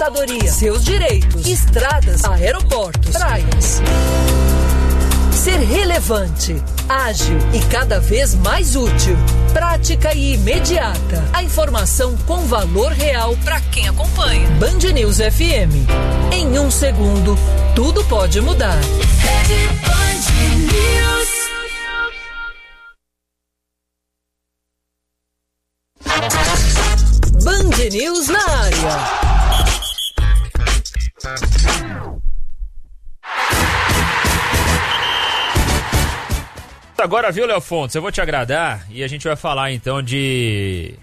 aposentadoria, seus direitos, estradas, aeroportos, praias. Ser relevante, ágil e cada vez mais útil. Prática e imediata. A informação com valor real para quem acompanha. Band News FM. Em 1 segundo, tudo pode mudar. Band News na área. Agora, viu, Léo Fontes, eu vou te agradar e a gente vai falar então de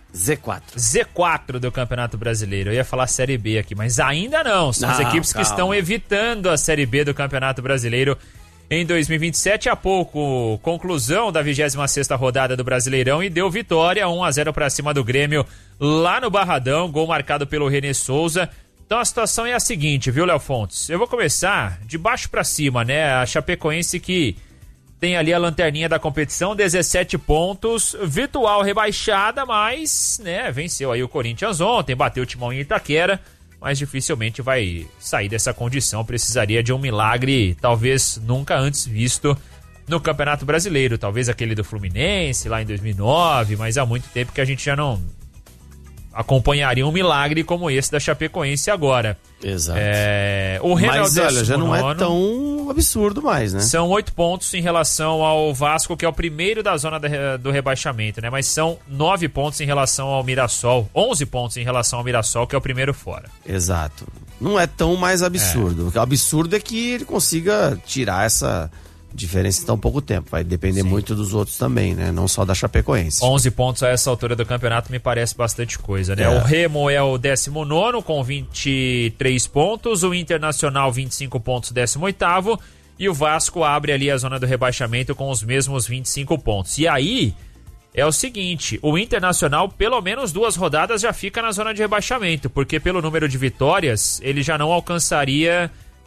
Z4 do Campeonato Brasileiro. Eu ia falar Série B aqui, mas ainda não. São as equipes que estão evitando a Série B do Campeonato Brasileiro em 2027. Há pouco, conclusão da 26ª rodada do Brasileirão e deu vitória 1-0 para cima do Grêmio lá no Barradão, gol marcado pelo René Souza. Então a situação é a seguinte, viu, Léo Fontes? Eu vou começar de baixo para cima, né? A Chapecoense que tem ali a lanterninha da competição, 17 pontos, virtual rebaixada, mas, né, venceu aí o Corinthians ontem, bateu o Timão em Itaquera, mas dificilmente vai sair dessa condição, precisaria de um milagre, talvez nunca antes visto no Campeonato Brasileiro, talvez aquele do Fluminense lá em 2009, mas há muito tempo que a gente já não acompanharia um milagre como esse da Chapecoense agora. Exato. O Remo mas olha, já não é tão absurdo mais, né? São 8 pontos em relação ao Vasco, que é o primeiro da zona do rebaixamento, né? Mas são 9 pontos em relação ao Mirassol, 11 pontos em relação ao Mirassol, que é o primeiro fora. Exato. Não é tão mais absurdo. O absurdo é que ele consiga tirar essa diferença em tão pouco tempo. Vai depender muito dos outros também, né? Não só da Chapecoense. 11 pontos a essa altura do campeonato me parece bastante coisa, né? O Remo é o 19º com 23 pontos, o Internacional 25 pontos, 18º, e o Vasco abre ali a zona do rebaixamento com os mesmos 25 pontos. E aí é o seguinte, o Internacional pelo menos 2 rodadas já fica na zona de rebaixamento, porque pelo número de vitórias ele já não alcançaria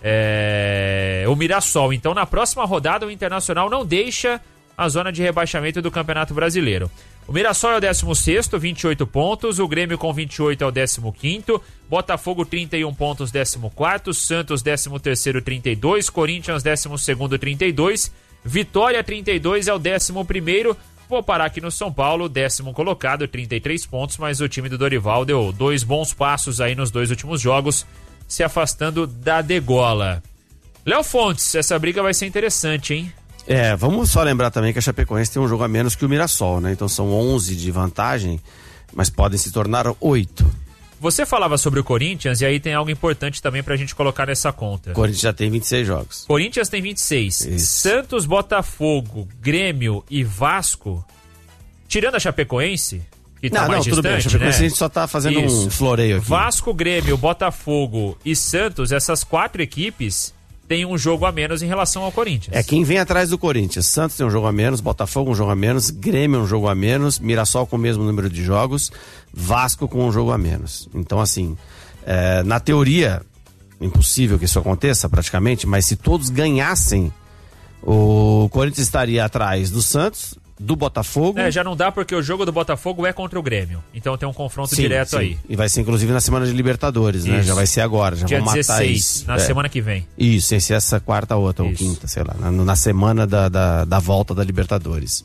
o Mirassol. Então na próxima rodada o Internacional não deixa a zona de rebaixamento do Campeonato Brasileiro. O Mirassol é o 16º, 28 pontos, o Grêmio com 28 é o 15º, Botafogo 31 pontos, 14º, Santos 13º, 32, Corinthians 12º, 32, Vitória 32 é o 11º. Vou parar aqui no São Paulo, 10º colocado, 33 pontos, mas o time do Dorival deu 2 bons passos aí nos 2 últimos jogos, se afastando da degola. Léo Fontes, essa briga vai ser interessante, hein? Vamos só lembrar também que a Chapecoense tem um jogo a menos que o Mirassol, né? Então são 11 de vantagem, mas podem se tornar 8. Você falava sobre o Corinthians e aí tem algo importante também pra gente colocar nessa conta. O Corinthians já tem 26 jogos. Corinthians tem 26. Isso. Santos, Botafogo, Grêmio e Vasco, tirando a Chapecoense, que tá mais tudo distante, bem. A né? gente só tá fazendo um floreio aqui. Vasco, Grêmio, Botafogo e Santos, essas 4 equipes têm um jogo a menos em relação ao Corinthians. Quem vem atrás do Corinthians. Santos tem um jogo a menos, Botafogo um jogo a menos, Grêmio um jogo a menos, Mirassol com o mesmo número de jogos, Vasco com um jogo a menos. Então, assim, na teoria, impossível que isso aconteça praticamente, mas se todos ganhassem, o Corinthians estaria atrás do Santos, do Botafogo. Já não dá porque o jogo do Botafogo é contra o Grêmio. Então tem um confronto direto aí. E vai ser inclusive na semana de Libertadores, né? Já vai ser agora. Já dia vão matar 16, isso. na semana que vem. Isso, sem ser essa quarta, outra ou quinta, sei lá. Na semana da volta da Libertadores.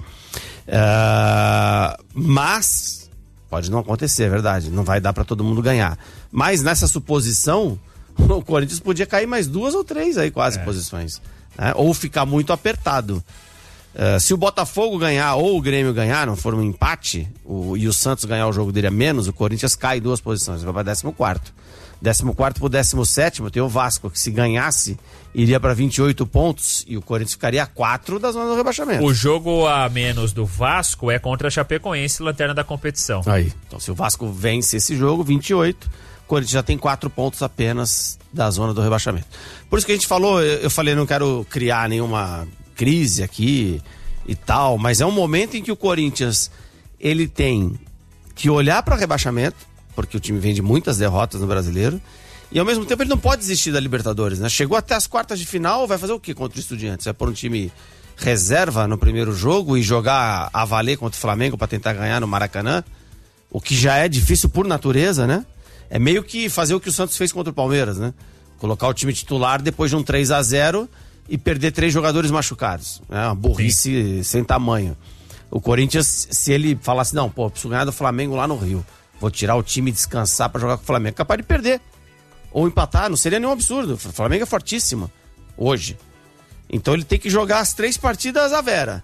Mas pode não acontecer, é verdade. Não vai dar pra todo mundo ganhar. Mas nessa suposição, o Corinthians podia cair mais 2 ou 3 aí, quase posições. Né? Ou ficar muito apertado. Se o Botafogo ganhar ou o Grêmio ganhar, não for um empate, e o Santos ganhar o jogo dele a menos, o Corinthians cai 2 posições, vai para 14º. 14º pro 17º tem o Vasco, que se ganhasse, iria para 28 pontos e o Corinthians ficaria a 4 da zona do rebaixamento. O jogo a menos do Vasco é contra a Chapecoense, lanterna da competição. Aí, então se o Vasco vence esse jogo, 28, o Corinthians já tem 4 pontos apenas da zona do rebaixamento. Por isso que a gente falou, eu falei, não quero criar nenhuma crise aqui e tal, mas é um momento em que o Corinthians ele tem que olhar para o rebaixamento, porque o time vem de muitas derrotas no Brasileiro, e ao mesmo tempo ele não pode desistir da Libertadores, né? Chegou até as quartas de final, vai fazer o que contra o Estudiantes? Vai pôr um time reserva no primeiro jogo e jogar a valer contra o Flamengo para tentar ganhar no Maracanã, o que já é difícil por natureza, né? É meio que fazer o que o Santos fez contra o Palmeiras, né? Colocar o time titular depois de um 3-0 e perder 3 jogadores machucados. É uma burrice sem tamanho. O Corinthians, se ele falasse, não, pô, preciso ganhar do Flamengo lá no Rio, vou tirar o time e descansar pra jogar com o Flamengo, é capaz de perder. Ou empatar, não seria nenhum absurdo. O Flamengo é fortíssimo hoje. Então ele tem que jogar as 3 partidas à vera.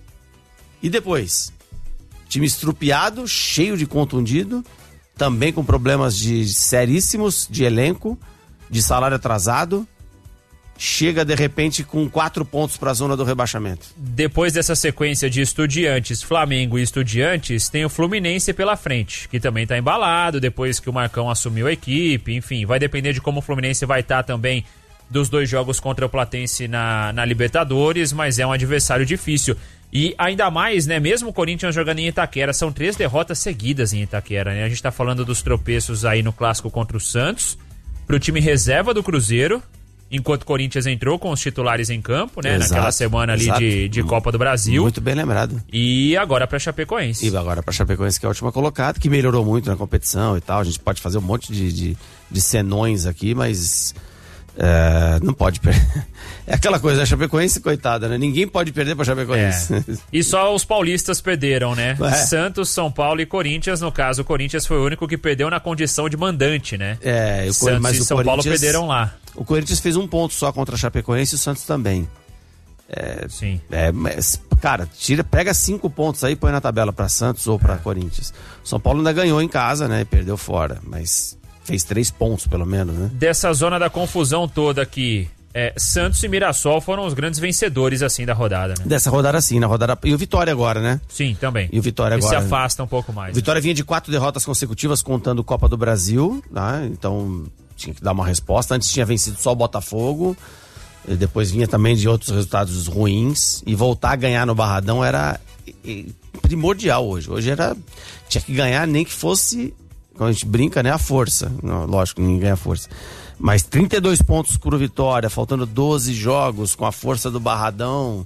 E depois? Time estrupiado, cheio de contundido, também com problemas seríssimos de elenco, de salário atrasado. Chega de repente com 4 pontos para a zona do rebaixamento. Depois dessa sequência de Estudiantes, Flamengo e Estudiantes, tem o Fluminense pela frente, que também está embalado depois que o Marcão assumiu a equipe. Enfim, vai depender de como o Fluminense vai estar também dos 2 jogos contra o Platense na Libertadores, mas é um adversário difícil. E ainda mais, né, mesmo o Corinthians jogando em Itaquera, são 3 derrotas seguidas em Itaquera, né? A gente tá falando dos tropeços aí no clássico contra o Santos, pro time reserva do Cruzeiro, enquanto o Corinthians entrou com os titulares em campo, né? Exato, naquela semana ali de Copa do Brasil. Muito bem lembrado. E agora pra Chapecoense. E agora pra Chapecoense, que é a última colocada, que melhorou muito na competição e tal. A gente pode fazer um monte de senões aqui, mas... não pode perder. É aquela coisa, a Chapecoense, coitada, né? Ninguém pode perder pra Chapecoense. E só os paulistas perderam, né? Santos, São Paulo e Corinthians. No caso, o Corinthians foi o único que perdeu na condição de mandante, né? Santos e São Paulo perderam lá. O Corinthians fez 1 ponto só contra a Chapecoense e o Santos também. Sim. Mas, cara, pega 5 pontos aí e põe na tabela pra Santos ou pra Corinthians. São Paulo ainda ganhou em casa, né? E perdeu fora, mas... fez 3 pontos, pelo menos, né? Dessa zona da confusão toda aqui, Santos e Mirassol foram os grandes vencedores, assim, da rodada, né? Dessa rodada, sim. E o Vitória agora, né? Sim, também. E o Vitória agora. Se afasta um pouco mais. O Vitória vinha de 4 derrotas consecutivas, contando Copa do Brasil, né? Então, tinha que dar uma resposta. Antes tinha vencido só o Botafogo. E depois vinha também de outros resultados ruins. E voltar a ganhar no Barradão era primordial hoje. Hoje tinha que ganhar, nem que fosse... Quando a gente brinca, né? A força. Não, lógico, ninguém ganha força. Mas 32 pontos pro Vitória, faltando 12 jogos, com a força do Barradão.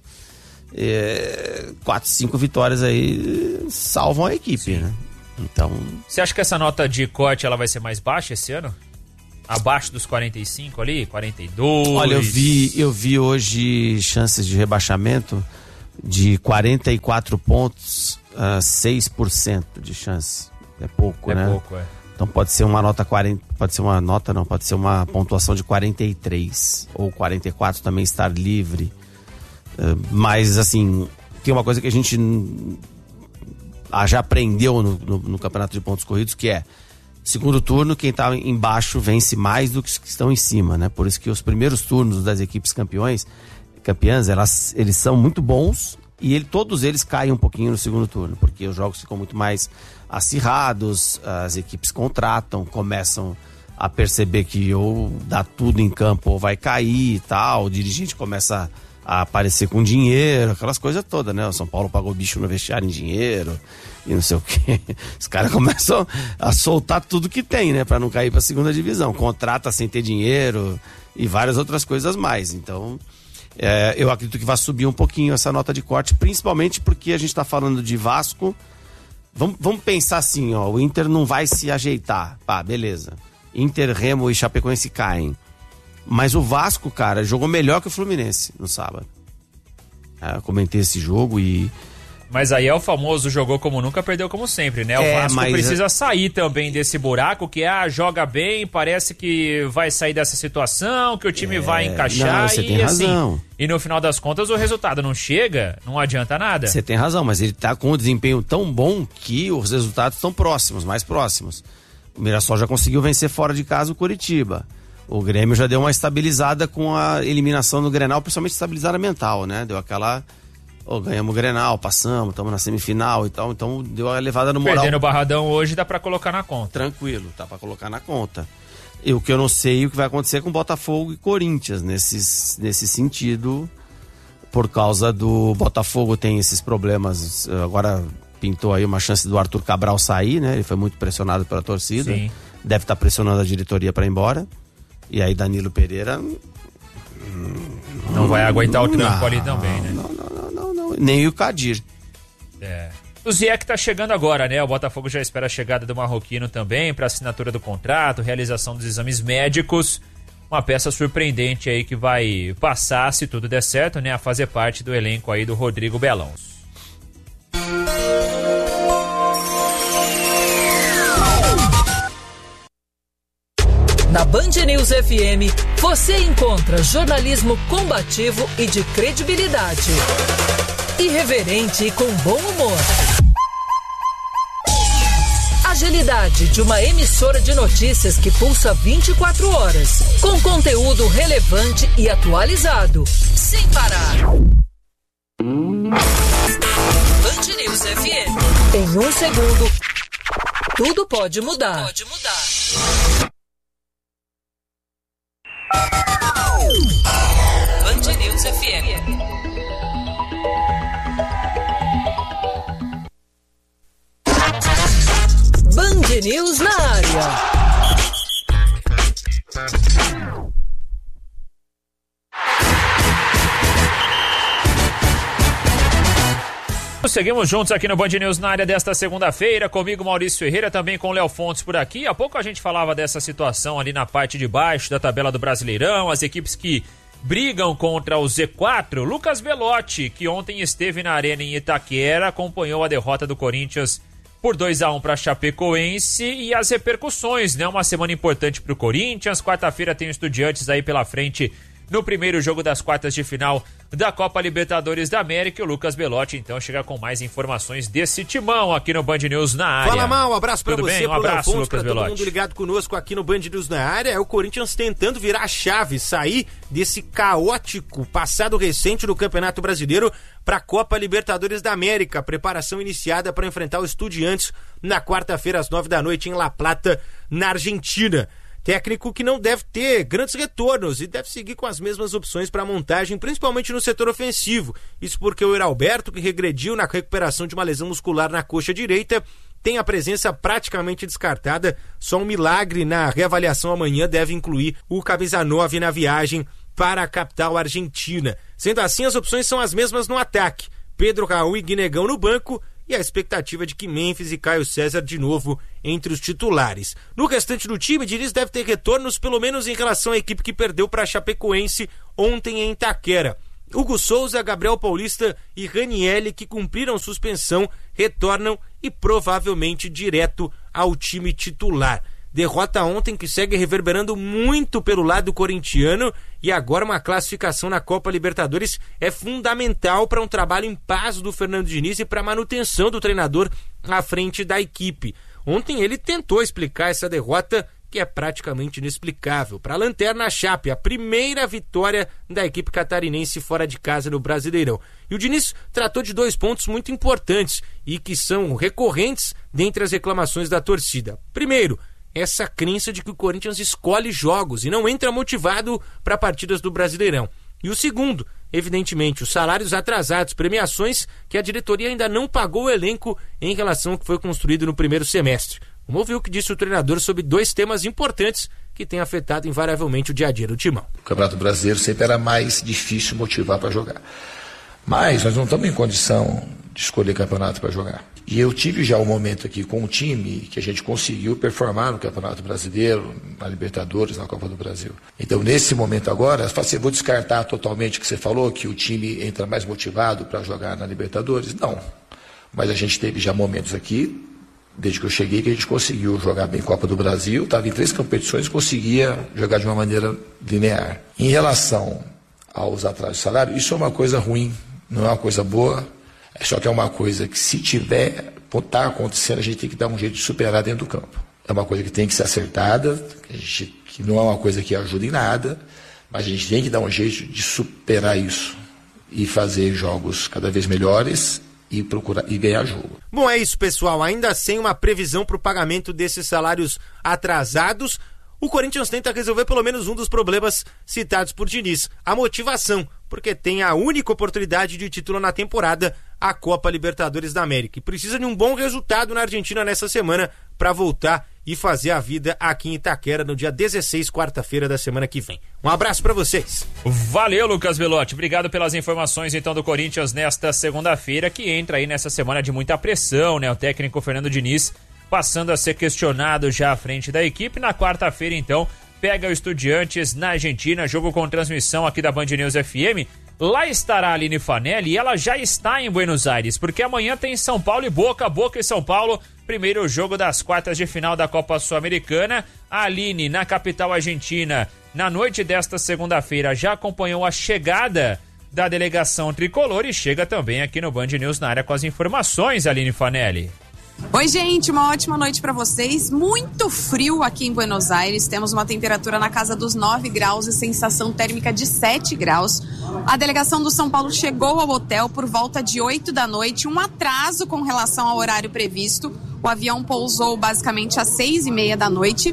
4, 5 vitórias aí salvam a equipe, sim, né? Então... Você acha que essa nota de corte ela vai ser mais baixa esse ano? Abaixo dos 45 ali? 42? Olha, eu vi hoje chances de rebaixamento de 44 pontos, 6% de chance. É pouco, né? É pouco, Então pode ser uma nota 40, pode ser uma pontuação de 43 ou 44 também, estar livre. Mas assim, tem uma coisa que a gente já aprendeu no campeonato de pontos corridos, que é segundo turno, quem tá embaixo vence mais do que os que estão em cima, né? Por isso que os primeiros turnos das equipes campeãs, eles são muito bons e todos eles caem um pouquinho no segundo turno, porque os jogos ficam muito mais acirrados, as equipes contratam, começam a perceber que ou dá tudo em campo ou vai cair e tal, o dirigente começa a aparecer com dinheiro, aquelas coisas todas, né? O São Paulo pagou bicho no vestiário em dinheiro e não sei o quê. Os caras começam a soltar tudo que tem, né? Pra não cair pra segunda divisão. Contrata sem ter dinheiro e várias outras coisas mais. Então, eu acredito que vai subir um pouquinho essa nota de corte, principalmente porque a gente tá falando de Vasco. Vamos pensar assim, ó, o Inter não vai se ajeitar. Pá, beleza. Inter, Remo e Chapecoense caem. Mas o Vasco, cara, jogou melhor que o Fluminense no sábado. Eu comentei esse jogo e... Mas aí é o famoso jogou como nunca, perdeu como sempre, né? O Vasco precisa sair também desse buraco que joga bem, parece que vai sair dessa situação, que o time vai encaixar. Não, você tem razão. E no final das contas o resultado não chega, não adianta nada. Você tem razão, mas ele tá com um desempenho tão bom que os resultados estão próximos, mais próximos. O Mirassol já conseguiu vencer fora de casa o Coritiba. O Grêmio já deu uma estabilizada com a eliminação do Grenal, principalmente estabilizada mental, né? Deu aquela... ganhamos o Grenal, passamos, estamos na semifinal e tal, então deu uma elevada no moral. Perdendo o Barradão hoje dá pra colocar na conta. Tranquilo, dá pra colocar na conta. E o que eu não sei o que vai acontecer com Botafogo e Corinthians nesse sentido, por causa do Botafogo tem esses problemas, agora pintou aí uma chance do Arthur Cabral sair, né? Ele foi muito pressionado pela torcida. Sim. Deve estar pressionando a diretoria pra ir embora. E aí Danilo Pereira... Não vai aguentar o trampo ali também, né? Não. Nem o Kadir. O Ziyech tá chegando agora, né? O Botafogo já espera a chegada do marroquino também para assinatura do contrato, realização dos exames médicos. Uma peça surpreendente aí que vai passar, se tudo der certo, né? A fazer parte do elenco aí do Rodrigo Belões. Na Band News FM, você encontra jornalismo combativo e de credibilidade. Irreverente e com bom humor. Agilidade de uma emissora de notícias que pulsa 24 horas, com conteúdo relevante e atualizado, sem parar. Band News FM. Em 1 segundo, tudo pode mudar. Band News FM. Band News na área. Seguimos juntos aqui no Band News na área desta segunda-feira, comigo Maurício Ferreira, também com o Léo Fontes por aqui. Há pouco a gente falava dessa situação ali na parte de baixo da tabela do Brasileirão, as equipes que brigam contra o Z4. Lucas Belotti, que ontem esteve na arena em Itaquera, acompanhou a derrota do Corinthians por 2-1 para Chapecoense e as repercussões, né? Uma semana importante para o Corinthians. Quarta-feira tem o Estudiantes aí pela frente no primeiro jogo das quartas de final da Copa Libertadores da América. E o Lucas Belotti, então, chega com mais informações desse timão aqui no Band News na área. Fala, Mal, um abraço pra você, bem? Um abraço, Léo Fontes, Lucas pra todo Belotti. mundo ligado conosco aqui no Band News na área. É o Corinthians tentando virar a chave, sair desse caótico passado recente do Campeonato Brasileiro para a Copa Libertadores da América. Preparação iniciada para enfrentar o Estudiantes na quarta-feira às 9h em La Plata, na Argentina. Técnico que não deve ter grandes retornos e deve seguir com as mesmas opções para a montagem, principalmente no setor ofensivo. Isso porque o Heralberto, que regrediu na recuperação de uma lesão muscular na coxa direita, tem a presença praticamente descartada. Só um milagre na reavaliação amanhã deve incluir o camisa 9 na viagem para a capital argentina. Sendo assim, as opções são as mesmas no ataque. Pedro Raul e Guinegão no banco, e a expectativa de que Memphis e Caio César de novo entre os titulares. No restante do time, Diniz deve ter retornos, pelo menos em relação à equipe que perdeu para a Chapecoense ontem em Itaquera. Hugo Souza, Gabriel Paulista e Ranielli, que cumpriram suspensão, retornam e provavelmente direto ao time titular. Derrota ontem que segue reverberando muito pelo lado corintiano, e agora uma classificação na Copa Libertadores é fundamental para um trabalho em paz do Fernando Diniz e para a manutenção do treinador à frente da equipe. Ontem ele tentou explicar essa derrota, que é praticamente inexplicável. Para a Lanterna Chape, a primeira vitória da equipe catarinense fora de casa no Brasileirão. E o Diniz tratou de 2 pontos muito importantes e que são recorrentes dentre as reclamações da torcida. Primeiro, essa crença de que o Corinthians escolhe jogos e não entra motivado para partidas do Brasileirão. E o segundo, evidentemente, os salários atrasados, premiações que a diretoria ainda não pagou o elenco em relação ao que foi construído no primeiro semestre. Vamos ouvir o que disse o treinador sobre 2 temas importantes que têm afetado invariavelmente o dia a dia do timão. O Campeonato Brasileiro sempre era mais difícil motivar para jogar. Mas nós não estamos em condição de escolher campeonato para jogar. E eu tive já um momento aqui com o time que a gente conseguiu performar no Campeonato Brasileiro, na Libertadores, na Copa do Brasil. Então, nesse momento agora, eu vou descartar totalmente o que você falou, que o time entra mais motivado para jogar na Libertadores. Não. Mas a gente teve já momentos aqui, desde que eu cheguei, que a gente conseguiu jogar bem Copa do Brasil, estava em 3 competições e conseguia jogar de uma maneira linear. Em relação aos atrasos de salário, isso é uma coisa ruim, não é uma coisa boa. Só que é uma coisa que, se está acontecendo, a gente tem que dar um jeito de superar dentro do campo. É uma coisa que tem que ser acertada, que não é uma coisa que ajuda em nada, mas a gente tem que dar um jeito de superar isso e fazer jogos cada vez melhores e procurar e ganhar jogo. Bom, é isso, pessoal. Ainda sem uma previsão para o pagamento desses salários atrasados, o Corinthians tenta resolver pelo menos um dos problemas citados por Diniz, a motivação, porque tem a única oportunidade de título na temporada, a Copa Libertadores da América. E precisa de um bom resultado na Argentina nessa semana para voltar e fazer a vida aqui em Itaquera no dia 16, quarta-feira da semana que vem. Um abraço para vocês. Valeu, Lucas Belotti. Obrigado pelas informações então do Corinthians nesta segunda-feira, que entra aí nessa semana de muita pressão, né? O técnico Fernando Diniz passando a ser questionado já à frente da equipe. Na quarta-feira, então, pega o Estudiantes na Argentina, jogo com transmissão aqui da Band News FM. Lá estará a Aline Fanelli e ela já está em Buenos Aires, porque amanhã tem São Paulo e Boca e São Paulo, primeiro jogo das quartas de final da Copa Sul-Americana. A Aline, na capital argentina, na noite desta segunda-feira, já acompanhou a chegada da delegação tricolor e chega também aqui no Band News na área com as informações, Aline Fanelli. Oi, gente, uma ótima noite para vocês. Muito frio aqui em Buenos Aires, temos uma temperatura na casa dos 9 graus e sensação térmica de 7 graus. A delegação do São Paulo chegou ao hotel por volta de 8 da noite, um atraso com relação ao horário previsto. O avião pousou basicamente às 6:30 da noite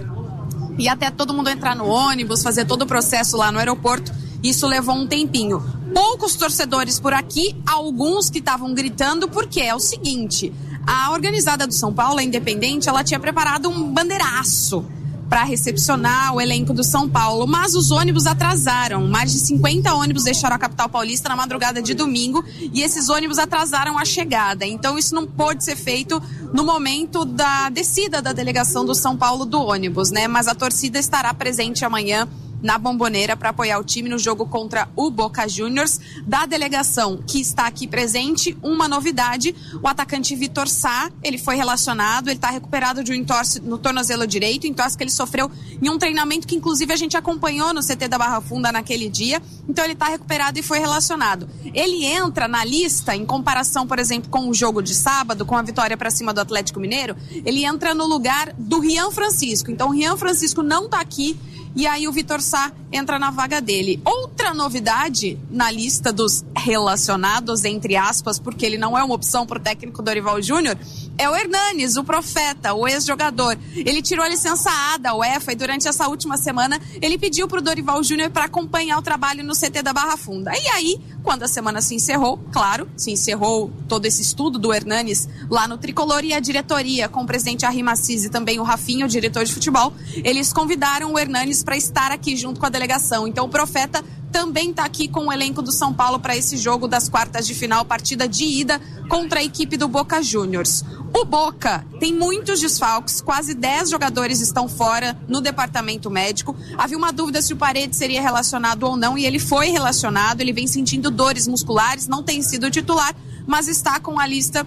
e até todo mundo entrar no ônibus, fazer todo o processo lá no aeroporto, isso levou um tempinho. Poucos torcedores por aqui, alguns que estavam gritando, porque é o seguinte: a organizada do São Paulo, a Independente, ela tinha preparado um bandeiraço para recepcionar o elenco do São Paulo, mas os ônibus atrasaram. Mais de 50 ônibus deixaram a capital paulista na madrugada de domingo e esses ônibus atrasaram a chegada. Então isso não pôde ser feito no momento da descida da delegação do São Paulo do ônibus, né? Mas a torcida estará presente amanhã na Bombonera para apoiar o time no jogo contra o Boca Juniors. Da delegação que está aqui presente, uma novidade: o atacante Vitor Sá, ele foi relacionado, ele está recuperado de um entorse no tornozelo direito, entorse que ele sofreu em um treinamento que inclusive a gente acompanhou no CT da Barra Funda naquele dia. Então ele está recuperado e foi relacionado. Ele entra na lista, em comparação, por exemplo, com o jogo de sábado, com a vitória para cima do Atlético Mineiro, ele entra no lugar do Rian Francisco. Então o Rian Francisco não está aqui e aí o Vitor Sá entra na vaga dele. Outra novidade na lista dos relacionados, entre aspas, porque ele não é uma opção para o técnico Dorival Júnior, é o Hernanes, o profeta, o ex-jogador. Ele tirou a licença A da UEFA e durante essa última semana ele pediu para o Dorival Júnior para acompanhar o trabalho no CT da Barra Funda. E aí, quando a semana se encerrou, claro, se encerrou todo esse estudo do Hernanes lá no Tricolor, e a diretoria, com o presidente Arrim Assis e também o Rafinha, o diretor de futebol, eles convidaram o Hernanes para estar aqui junto com a delegação. Então o profeta também está aqui com o elenco do São Paulo para esse jogo das quartas de final, partida de ida contra a equipe do Boca Juniors. O Boca tem muitos desfalques, quase 10 jogadores estão fora no departamento médico. Havia uma dúvida se o Paredes seria relacionado ou não, e ele foi relacionado. Ele vem sentindo dores musculares, não tem sido titular, mas está com a lista